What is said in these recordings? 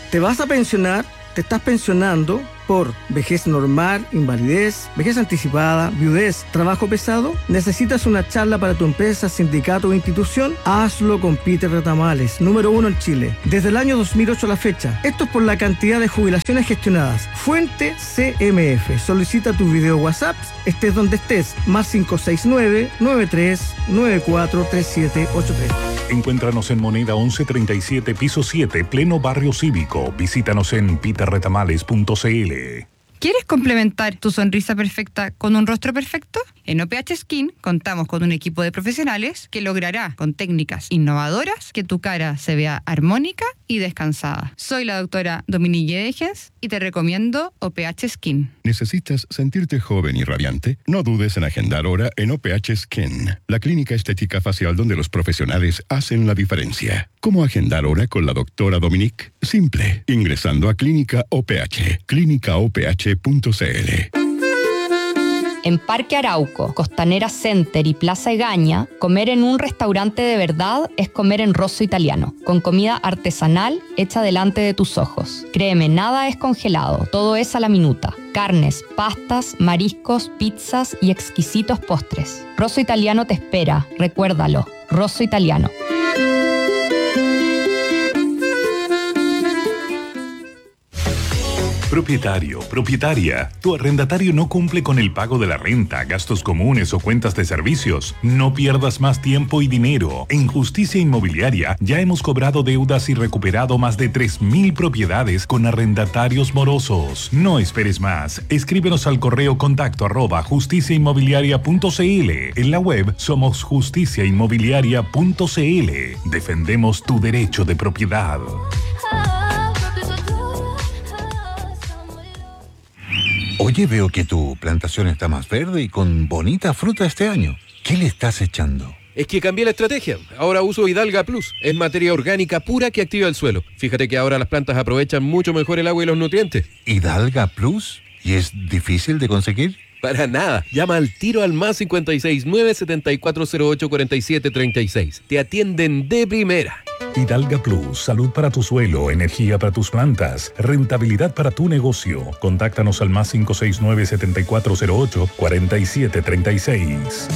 ¿Te vas a pensionar? ¿Te estás pensionando por vejez normal, invalidez, vejez anticipada, viudez, trabajo pesado? ¿Necesitas una charla para tu empresa, sindicato o institución? Hazlo con Peter Retamales, número 1 en Chile, desde el año 2008 a la fecha. Esto es por la cantidad de jubilaciones gestionadas. Fuente CMF. Solicita tu video WhatsApp, estés donde estés, más 569-9394-3783. Encuéntranos en Moneda 1137, piso 7, pleno barrio cívico. Visítanos en peterretamales.cl. ¿Quieres complementar tu sonrisa perfecta con un rostro perfecto? En OPH Skin contamos con un equipo de profesionales que logrará, con técnicas innovadoras, que tu cara se vea armónica y descansada. Soy la doctora Dominique Degens y te recomiendo OPH Skin. ¿Necesitas sentirte joven y radiante? No dudes en agendar hora en OPH Skin, la clínica estética facial donde los profesionales hacen la diferencia. ¿Cómo agendar hora con la doctora Dominique? Simple, ingresando a Clínica OPH, clínicaoph.cl. En Parque Arauco, Costanera Center y Plaza Egaña, comer en un restaurante de verdad es comer en Rosso Italiano, con comida artesanal hecha delante de tus ojos. Créeme, nada es congelado, todo es a la minuta. Carnes, pastas, mariscos, pizzas y exquisitos postres. Rosso Italiano te espera, recuérdalo, Rosso Italiano. Propietario, propietaria, tu arrendatario no cumple con el pago de la renta, gastos comunes o cuentas de servicios. No pierdas más tiempo y dinero. En Justicia Inmobiliaria ya hemos cobrado deudas y recuperado más de 3.000 propiedades con arrendatarios morosos. No esperes más. Escríbenos al correo contacto@justiciainmobiliaria.cl. En la web somos justiciainmobiliaria.cl. Defendemos tu derecho de propiedad. Oye, veo que tu plantación está más verde y con bonita fruta este año. ¿Qué le estás echando? Es que cambié la estrategia. Ahora uso Hidalga Plus. Es materia orgánica pura que activa el suelo. Fíjate que ahora las plantas aprovechan mucho mejor el agua y los nutrientes. ¿Hidalga Plus? ¿Y es difícil de conseguir? Para nada. Llama al tiro al más 569-7408-4736. Te atienden de primera. Hidalga Plus, salud para tu suelo, energía para tus plantas, rentabilidad para tu negocio. Contáctanos al más 569-7408-4736.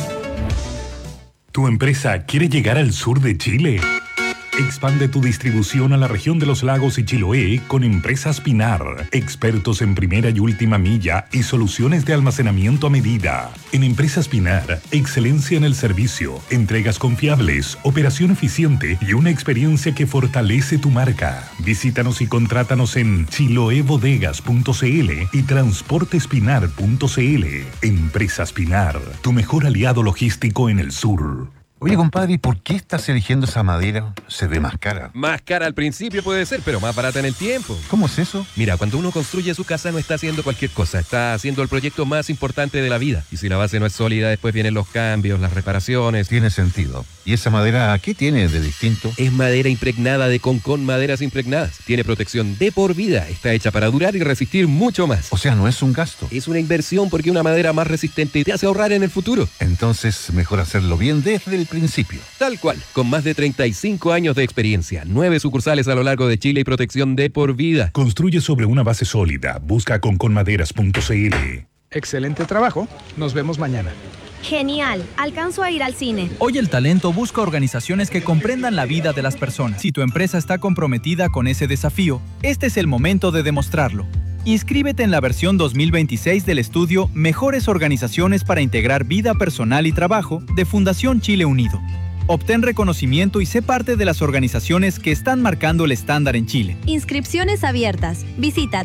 ¿Tu empresa quiere llegar al sur de Chile? Expande tu distribución a la región de los lagos y Chiloé con Empresas Pinar, expertos en primera y última milla y soluciones de almacenamiento a medida. En Empresas Pinar, excelencia en el servicio, entregas confiables, operación eficiente y una experiencia que fortalece tu marca. Visítanos y contrátanos en chiloebodegas.cl y transportespinar.cl. Empresas Pinar, tu mejor aliado logístico en el sur. Oye, compadre, ¿y por qué estás eligiendo esa madera? Se ve más cara. Más cara al principio puede ser, pero más barata en el tiempo. ¿Cómo es eso? Mira, cuando uno construye su casa no está haciendo cualquier cosa, está haciendo el proyecto más importante de la vida. Y si la base no es sólida, después vienen los cambios, las reparaciones. Tiene sentido. ¿Y esa madera qué tiene de distinto? Es madera impregnada de Concon Maderas Impregnadas. Tiene protección de por vida, está hecha para durar y resistir mucho más. O sea, no es un gasto. Es una inversión porque una madera más resistente te hace ahorrar en el futuro. Entonces, mejor hacerlo bien desde el principio. Tal cual, con más de 35 años de experiencia, 9 sucursales a lo largo de Chile y protección de por vida. Construye sobre una base sólida. Busca conconmaderas.cl. Excelente trabajo. Nos vemos mañana. Genial, alcanzo a ir al cine. Hoy el talento busca organizaciones que comprendan la vida de las personas. Si tu empresa está comprometida con ese desafío, este es el momento de demostrarlo. Inscríbete en la versión 2026 del estudio Mejores Organizaciones para Integrar Vida Personal y Trabajo de Fundación Chile Unido. Obtén reconocimiento y sé parte de las organizaciones que están marcando el estándar en Chile. Inscripciones abiertas. Visita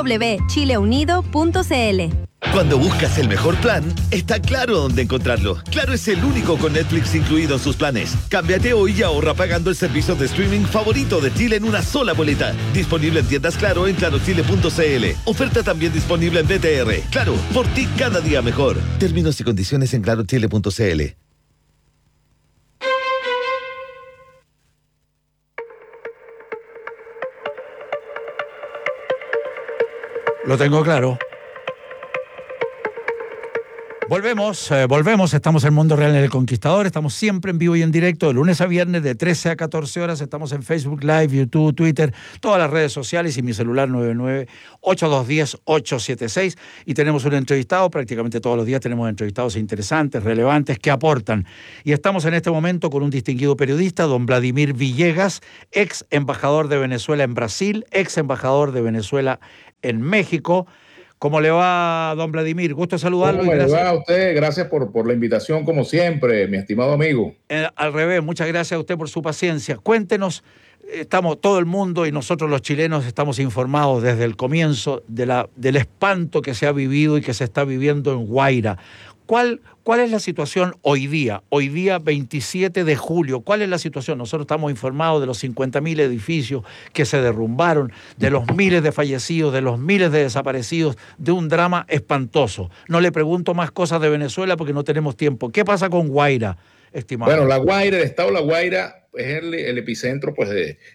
www.chileunido.cl. Cuando buscas el mejor plan, está Claro dónde encontrarlo. Claro es el único con Netflix incluido en sus planes. Cámbiate hoy y ahorra pagando el servicio de streaming favorito de Chile en una sola boleta. Disponible en tiendas Claro en clarochile.cl. Oferta también disponible en BTR. Claro, por ti cada día mejor. Términos y condiciones en clarochile.cl. Lo tengo claro. Volvemos, estamos en Mundo Real en El Conquistador, estamos siempre en vivo y en directo, de lunes a viernes, de 13 a 14 horas, estamos en Facebook Live, YouTube, Twitter, todas las redes sociales y mi celular 99-8210-876, y tenemos un entrevistado, prácticamente todos los días tenemos entrevistados interesantes, relevantes, que aportan. Y estamos en este momento con un distinguido periodista, don Vladimir Villegas, ex embajador de Venezuela en Brasil, ex embajador de Venezuela en México. ¿Cómo le va, don Vladimir? Gusto saludarlo. ¿Cómo le va a usted? Gracias por la invitación, como siempre, mi estimado amigo. Al revés, muchas gracias a usted por su paciencia. Cuéntenos, todo el mundo y nosotros los chilenos estamos informados desde el comienzo del espanto que se ha vivido y que se está viviendo en Guaira. ¿Cuál es la situación hoy día 27 de julio? ¿Cuál es la situación? Nosotros estamos informados de los 50.000 edificios que se derrumbaron, de los miles de fallecidos, de los miles de desaparecidos, de un drama espantoso. No le pregunto más cosas de Venezuela porque no tenemos tiempo. ¿Qué pasa con Guaira, estimado? Bueno, La Guaira, el estado de La Guaira es el epicentro pues,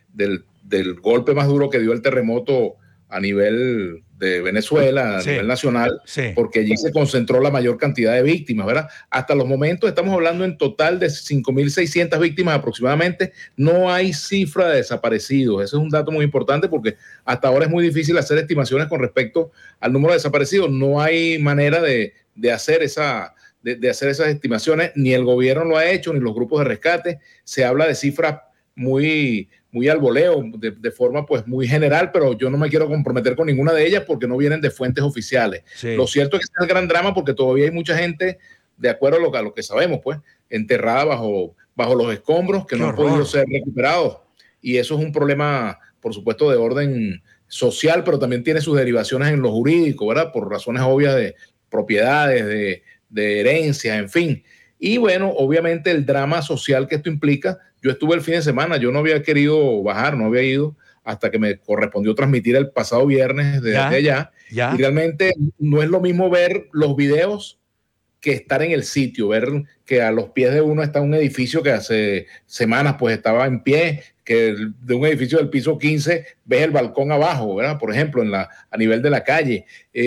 del golpe más duro que dio el terremoto a nivel de Venezuela, a nivel nacional, porque allí se concentró la mayor cantidad de víctimas, ¿verdad? Hasta los momentos estamos hablando en total de 5.600 víctimas aproximadamente. No hay cifra de desaparecidos. Ese es un dato muy importante porque hasta ahora es muy difícil hacer estimaciones con respecto al número de desaparecidos. No hay manera de hacer esas estimaciones. Ni el gobierno lo ha hecho, ni los grupos de rescate. Se habla de cifras muy al voleo, de forma pues muy general, pero yo no me quiero comprometer con ninguna de ellas porque no vienen de fuentes oficiales. Sí. Lo cierto es que es el gran drama porque todavía hay mucha gente, de acuerdo a lo que sabemos, pues, enterrada bajo los escombros que no han podido ser recuperados. Y eso es un problema, por supuesto, de orden social, pero también tiene sus derivaciones en lo jurídico, ¿verdad? Por razones obvias de propiedades, de herencias, en fin. Y bueno, obviamente el drama social que esto implica. Yo estuve el fin de semana, yo no había querido bajar, no había ido hasta que me correspondió transmitir el pasado viernes desde allá. Y realmente no es lo mismo ver los videos que estar en el sitio, ver que a los pies de uno está un edificio que hace semanas pues estaba en pie, que de un edificio del piso 15 ves el balcón abajo, ¿verdad? Por ejemplo, a nivel de la calle,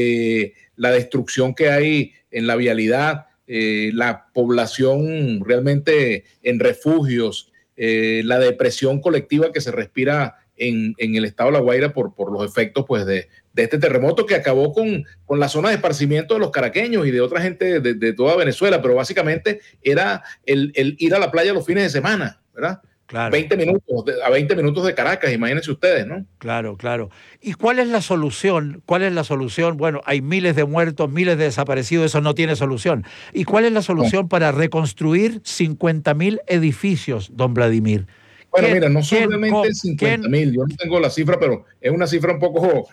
la destrucción que hay en la vialidad, la población realmente en refugios, la depresión colectiva que se respira en el estado de La Guaira por los efectos pues, de este terremoto que acabó con la zona de esparcimiento de los caraqueños y de otra gente de toda Venezuela, pero básicamente era el ir a la playa los fines de semana, ¿verdad? Claro. 20 minutos de Caracas, imagínense ustedes, ¿no? Claro. ¿Y cuál es la solución? Bueno, hay miles de muertos, miles de desaparecidos, eso no tiene solución. ¿Y cuál es la solución para reconstruir 50.000 edificios, don Vladimir? Bueno, mira, no solamente 50.000, yo no tengo la cifra, pero es una cifra un poco,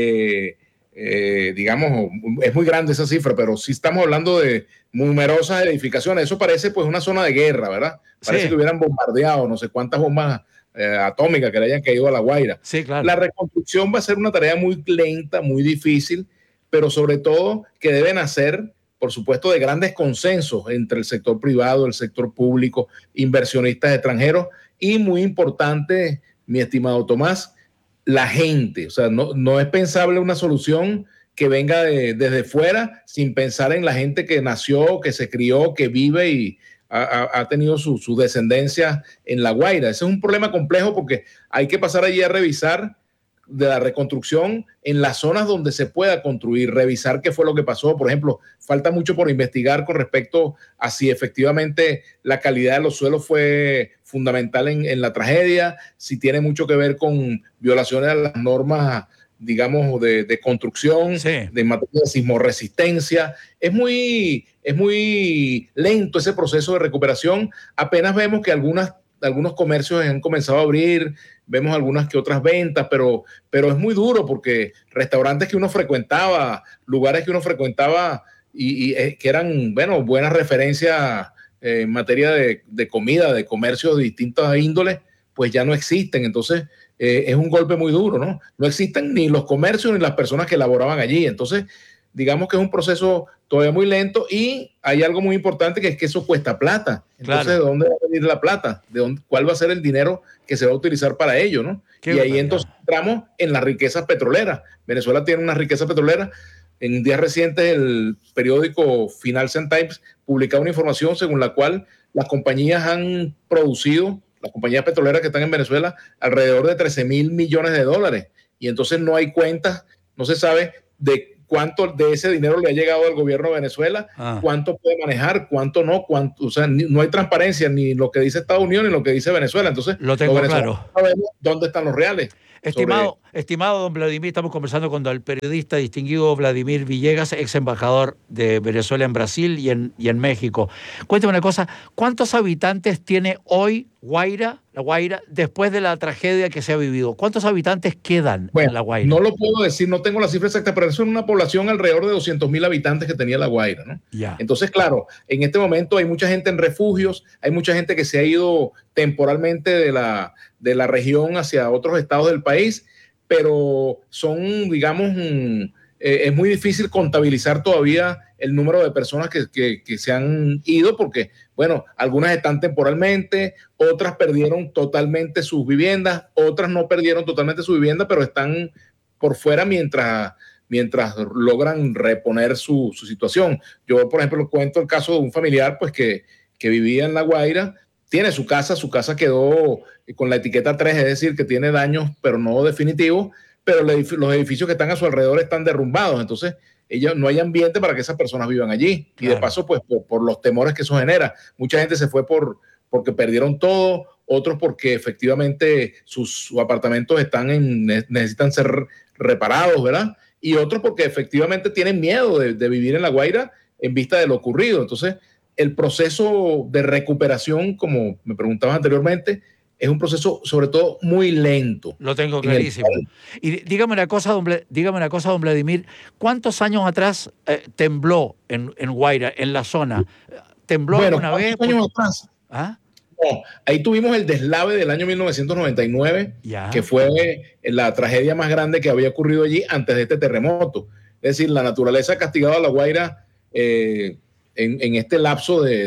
digamos, es muy grande esa cifra, pero sí estamos hablando de numerosas edificaciones. Eso parece pues una zona de guerra, ¿verdad? Parece que hubieran bombardeado no sé cuántas bombas atómicas que le hayan caído a La Guaira. Sí, claro. La reconstrucción va a ser una tarea muy lenta, muy difícil, pero sobre todo que deben hacer, por supuesto, de grandes consensos entre el sector privado, el sector público, inversionistas extranjeros y, muy importante, mi estimado Tomás, la gente. O sea, no es pensable una solución que venga desde fuera sin pensar en la gente que nació, que se crió, que vive y ha tenido su descendencia en La Guaira. Ese es un problema complejo porque hay que pasar allí a revisar de la reconstrucción en las zonas donde se pueda construir, revisar qué fue lo que pasó. Por ejemplo, falta mucho por investigar con respecto a si efectivamente la calidad de los suelos fue fundamental en la tragedia, si tiene mucho que ver con violaciones a las normas, digamos, de construcción, de materia de sismorresistencia. Es muy lento ese proceso de recuperación. Apenas vemos que algunos comercios han comenzado a abrir, vemos algunas que otras ventas, pero es muy duro porque restaurantes que uno frecuentaba, lugares que uno frecuentaba y que eran, bueno, buenas referencias en materia de comida, de comercio de distintas índoles, pues ya no existen. Entonces, es un golpe muy duro, ¿no? No existen ni los comercios ni las personas que laboraban allí. Entonces, digamos que es un proceso todavía muy lento y hay algo muy importante que es que eso cuesta plata. Entonces, ¿de dónde va a venir la plata? ¿Cuál va a ser el dinero que se va a utilizar para ello, ¿no? Y ahí entonces entramos en las riquezas petroleras. Venezuela tiene una riqueza petrolera. en días recientes el periódico Financial Times publicaba una información según la cual las compañías han producido, las compañías petroleras que están en Venezuela, alrededor de 13,000 millones de dólares. Y entonces no hay cuentas, no se sabe de cuánto de ese dinero le ha llegado al gobierno de Venezuela, cuánto puede manejar, cuánto no, o sea, no hay transparencia ni lo que dice Estados Unidos ni lo que dice Venezuela. Entonces, lo tengo claro. No sabemos dónde están los reales. Estimado don Vladimir, estamos conversando con el periodista distinguido Vladimir Villegas, ex embajador de Venezuela en Brasil y en México. Cuénteme una cosa, ¿cuántos habitantes tiene hoy La Guaira, después de la tragedia que se ha vivido? ¿Cuántos habitantes quedan en La Guaira? No lo puedo decir, no tengo la cifra exacta, pero eso es una población alrededor de 200,000 habitantes que tenía La Guaira, ¿no? Ya. Entonces, claro, en este momento hay mucha gente en refugios, hay mucha gente que se ha ido temporalmente de la región hacia otros estados del país, pero son, digamos, es muy difícil contabilizar todavía el número de personas que se han ido porque, bueno, algunas están temporalmente, otras perdieron totalmente sus viviendas, otras no perdieron totalmente su vivienda, pero están por fuera mientras logran reponer su situación. Yo, por ejemplo, cuento el caso de un familiar pues que vivía en La Guaira, tiene su casa quedó con la etiqueta 3, es decir, que tiene daños, pero no definitivos, pero los edificios que están a su alrededor están derrumbados, entonces no hay ambiente para que esas personas vivan allí. Claro. Y de paso, pues por los temores que eso genera. Mucha gente se fue porque perdieron todo, otros porque efectivamente sus apartamentos necesitan ser reparados, ¿verdad? Y otros porque efectivamente tienen miedo de vivir en La Guaira en vista de lo ocurrido. Entonces, el proceso de recuperación, como me preguntabas anteriormente, es un proceso sobre todo muy lento. Lo tengo clarísimo. Y dígame una cosa, don Vladimir, ¿cuántos años atrás tembló en Guaira, en la zona? ¿Tembló alguna vez? ¿Cuántos años atrás? ¿Ah? No, ahí tuvimos el deslave del año 1999, que fue la tragedia más grande que había ocurrido allí antes de este terremoto. Es decir, la naturaleza ha castigado a La Guaira en este lapso de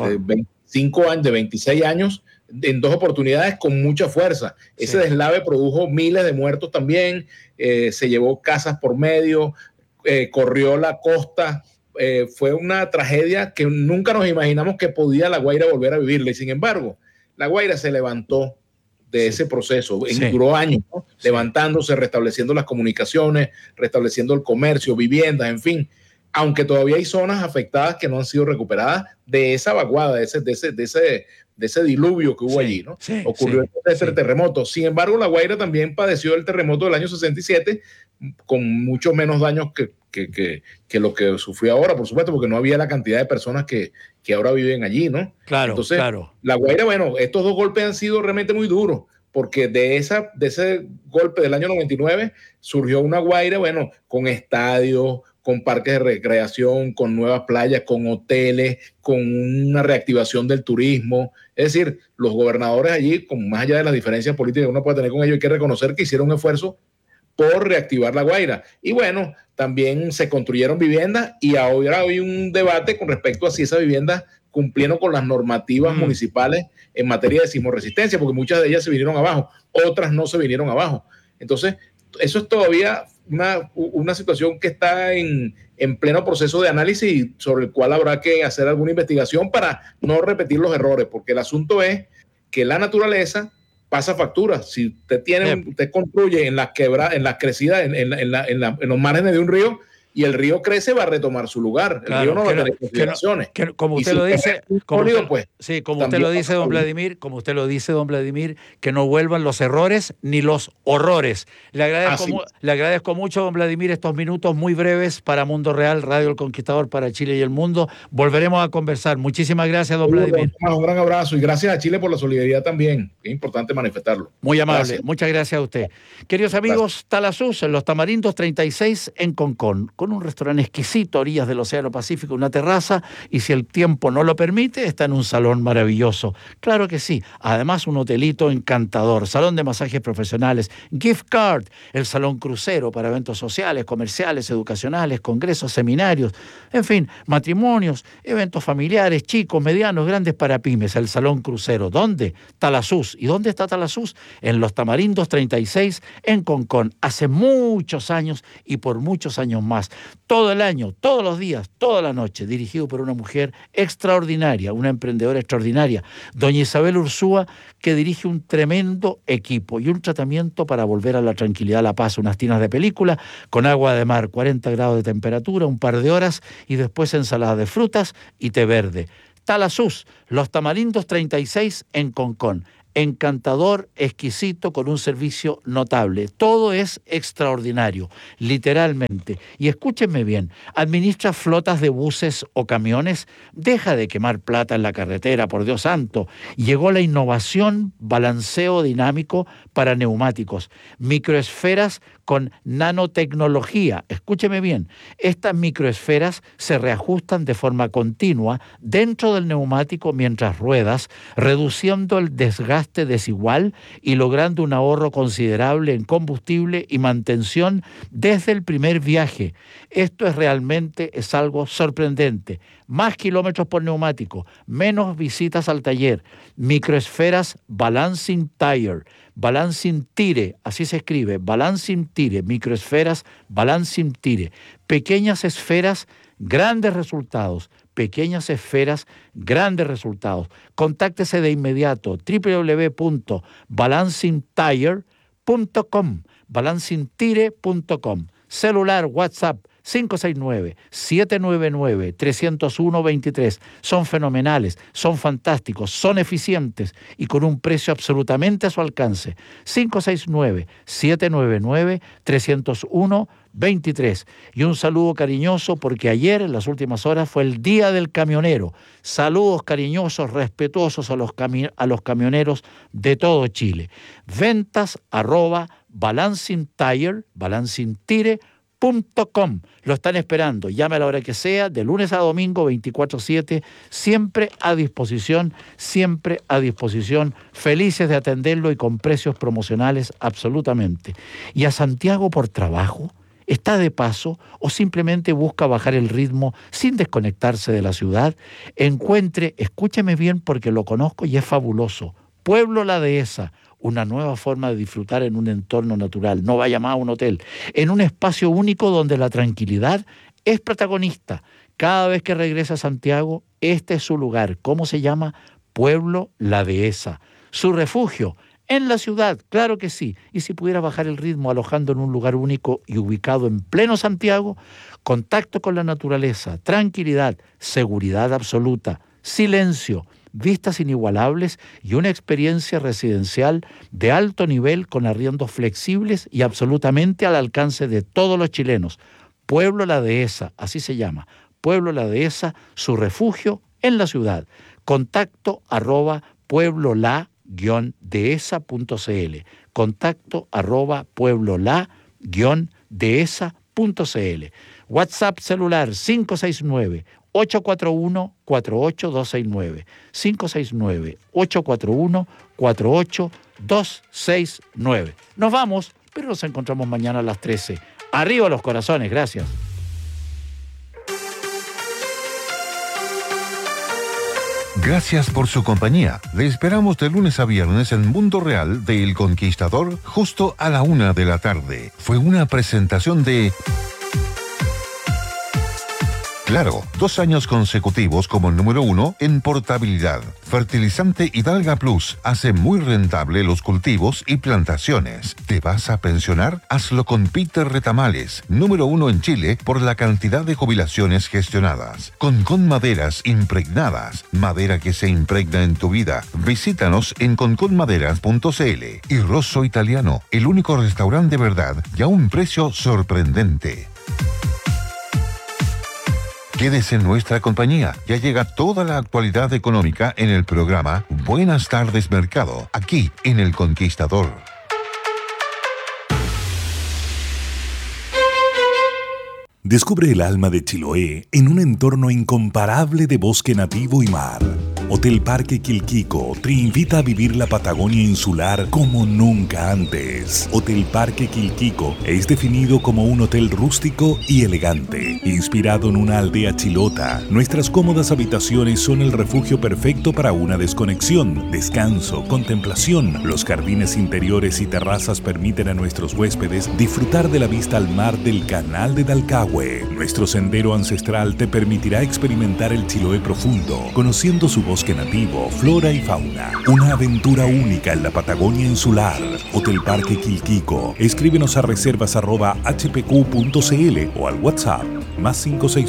25 años, de 26 años, en 2 oportunidades con mucha fuerza. Ese deslave produjo miles de muertos también, se llevó casas por medio, corrió la costa, fue una tragedia que nunca nos imaginamos que podía La Guaira volver a vivirla, y sin embargo, La Guaira se levantó de ese proceso, duró años, ¿no? Levantándose, restableciendo las comunicaciones, restableciendo el comercio, viviendas, en fin, aunque todavía hay zonas afectadas que no han sido recuperadas de esa vaguada, de ese diluvio que hubo allí, ¿no? Ocurrió ese terremoto. Sin embargo, La Guaira también padeció el terremoto del año 67 con mucho menos daños que lo que sufrió ahora, por supuesto, porque no había la cantidad de personas que ahora viven allí, ¿no? Claro, entonces, claro. La Guaira, bueno, estos 2 golpes han sido realmente muy duros, porque de ese golpe del año 99 surgió una Guaira, bueno, con estadios, con parques de recreación, con nuevas playas, con hoteles, con una reactivación del turismo. Es decir, los gobernadores allí, más allá de las diferencias políticas que uno puede tener con ellos, hay que reconocer que hicieron un esfuerzo por reactivar La Guaira. Y bueno, también se construyeron viviendas y ahora hay un debate con respecto a si esas viviendas cumplieron con las normativas municipales en materia de sismoresistencia, porque muchas de ellas se vinieron abajo, otras no se vinieron abajo. Entonces, eso es todavía una situación que está en pleno proceso de análisis sobre el cual habrá que hacer alguna investigación para no repetir los errores, porque el asunto es que la naturaleza pasa factura. Si usted construye en las quebradas, en las crecidas, en los márgenes de un río, y el río crece, va a retomar su lugar. El río no va a tener consideraciones. Como usted lo dice, como usted lo dice, don Vladimir, que no vuelvan los errores ni los horrores. Le agradezco mucho, don Vladimir, estos minutos muy breves para Mundo Real, Radio El Conquistador para Chile y el mundo. Volveremos a conversar. Muchísimas gracias, don Vladimir. Un gran abrazo y gracias a Chile por la solidaridad también. Es importante manifestarlo. Muy amable. Gracias. Muchas gracias a usted. Queridos amigos, Talasús, en Los Tamarindos 36 en Concón, con un restaurante exquisito a orillas del Océano Pacífico, una terraza, y si el tiempo no lo permite, está en un salón maravilloso. Claro que sí. Además, un hotelito encantador, salón de masajes profesionales, gift card, el salón crucero para eventos sociales, comerciales, educacionales, congresos, seminarios, en fin, matrimonios, eventos familiares, chicos, medianos, grandes, para pymes, el salón crucero. ¿Dónde? Talasús. ¿Y dónde está Talasús? En Los Tamarindos 36 en Concón. Hace muchos años y por muchos años más. todo el año, todos los días, toda la noche, dirigido por una mujer extraordinaria, una emprendedora extraordinaria, doña Isabel Ursúa, que dirige un tremendo equipo y un tratamiento para volver a la tranquilidad, a la paz, unas tinas de película con agua de mar, 40 grados de temperatura, un par de horas y después ensalada de frutas y té verde. Talasús, Los Tamarindos 36 en Concón. Encantador, exquisito, con un servicio notable. Todo es extraordinario, literalmente. Y escúchenme bien, administra flotas de buses o camiones, deja de quemar plata en la carretera, por Dios santo. Llegó la innovación, balanceo dinámico para neumáticos, microesferas con nanotecnología. Escúcheme bien, estas microesferas se reajustan de forma continua dentro del neumático mientras ruedas, reduciendo el desgaste desigual y logrando un ahorro considerable en combustible y mantención desde el primer viaje. Esto es algo sorprendente. Más kilómetros por neumático, menos visitas al taller. Microesferas Balancing Tire, Balancing Tire, así se escribe, Balancing Tire, microesferas Balancing Tire. Pequeñas esferas, grandes resultados. Pequeñas esferas, grandes resultados. Contáctese de inmediato, www.balancingtire.com, balancingtire.com. Celular, WhatsApp, 569-799-301-23. Son fenomenales, son fantásticos, son eficientes y con un precio absolutamente a su alcance. 569-799-301-23. Y un saludo cariñoso porque ayer, en las últimas horas, fue el Día del Camionero. Saludos cariñosos, respetuosos a los camioneros de todo Chile. Ventas @balancingtire, balancingtire.com. Lo están esperando. Llame a la hora que sea, de lunes a domingo, 24/7, siempre a disposición, felices de atenderlo y con precios promocionales absolutamente. ¿Y a Santiago por trabajo? ¿Está de paso o simplemente busca bajar el ritmo sin desconectarse de la ciudad? Encuentre, escúcheme bien porque lo conozco y es fabuloso, Pueblo La Dehesa, una nueva forma de disfrutar en un entorno natural. No vaya más a un hotel, en un espacio único donde la tranquilidad es protagonista. Cada vez que regresa a Santiago, este es su lugar. ¿Cómo se llama? Pueblo La Dehesa. Su refugio en la ciudad, claro que sí. Y si pudiera bajar el ritmo alojando en un lugar único y ubicado en pleno Santiago, contacto con la naturaleza, tranquilidad, seguridad absoluta, silencio, vistas inigualables y una experiencia residencial de alto nivel con arriendos flexibles y absolutamente al alcance de todos los chilenos. Pueblo La Dehesa, así se llama. Pueblo La Dehesa, su refugio en la ciudad. Contacto @pueblola-dehesa.cl. Contacto @pueblola-dehesa.cl. WhatsApp celular 569-841-48269. 569-841-48269. Nos vamos, pero nos encontramos mañana a las 13. Arriba los corazones, gracias. Gracias por su compañía. Le esperamos de lunes a viernes en Mundo Real de El Conquistador, justo a la 1 de la tarde. Fue una presentación de... Claro, 2 años consecutivos como número 1 en portabilidad. Fertilizante Hidalga Plus hace muy rentable los cultivos y plantaciones. ¿Te vas a pensionar? Hazlo con Peter Retamales, número 1 en Chile por la cantidad de jubilaciones gestionadas. Con maderas impregnadas, madera que se impregna en tu vida. Visítanos en conconmaderas.cl. Y Rosso Italiano, el único restaurante de verdad y a un precio sorprendente. Quédese en nuestra compañía. Ya llega toda la actualidad económica en el programa Buenas tardes Mercado, aquí en El Conquistador. Descubre el alma de Chiloé en un entorno incomparable de bosque nativo y mar. Hotel Parque Quilquico te invita a vivir la Patagonia insular como nunca antes. Hotel Parque Quilquico es definido como un hotel rústico y elegante, inspirado en una aldea chilota. Nuestras cómodas habitaciones son el refugio perfecto para una desconexión, descanso, contemplación. Los jardines interiores y terrazas permiten a nuestros huéspedes disfrutar de la vista al mar del Canal de Talcahuano. Quilpuehue. Nuestro sendero ancestral te permitirá experimentar el Chiloé profundo, conociendo su bosque nativo, flora y fauna. Una aventura única en la Patagonia insular. Hotel Parque Quilquico. Escríbenos a reservas@hpq.cl o al WhatsApp más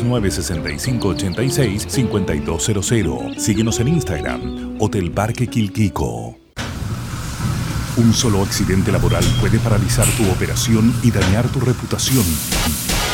569-6586-5200. Síguenos en Instagram, Hotel Parque Quilquico. Un solo accidente laboral puede paralizar tu operación y dañar tu reputación.